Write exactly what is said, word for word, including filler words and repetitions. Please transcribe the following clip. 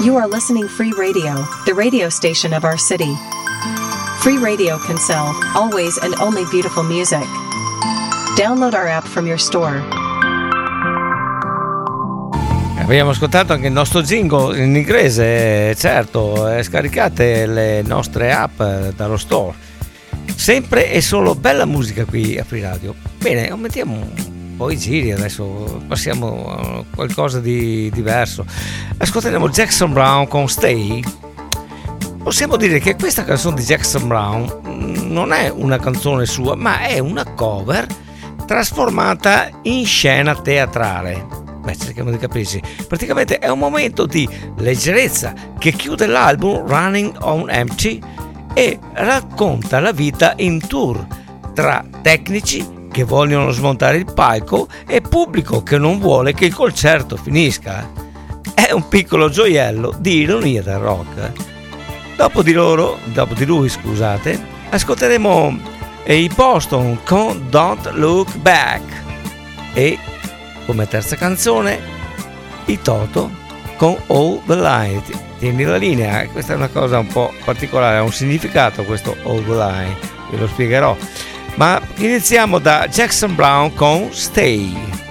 You are listening Free Radio, the radio station of our city. Free Radio can sell, always and only beautiful music. Download our app from your store. Abbiamo ascoltato anche il nostro jingle in inglese, certo, eh, scaricate le nostre app dallo store. Sempre e solo bella musica qui a Free Radio. Bene, aumentiamo un po' i giri adesso, passiamo a qualcosa di diverso. Ascolteremo Jackson Browne con Stay. Possiamo dire che questa canzone di Jackson Browne non è una canzone sua, ma è una cover trasformata in scena teatrale. Beh, cerchiamo di capirci. Praticamente è un momento di leggerezza che chiude l'album Running on Empty e racconta la vita in tour tra tecnici che vogliono smontare il palco e pubblico che non vuole che il concerto finisca. È un piccolo gioiello di ironia del rock. Dopo di loro, dopo di lui, scusate, ascolteremo i Boston con Don't Look Back e come terza canzone i Toto con All the Light. Tieni la linea, questa è una cosa un po' particolare, ha un significato questo All the Light, ve lo spiegherò. Ma iniziamo da Jackson Browne con Stay.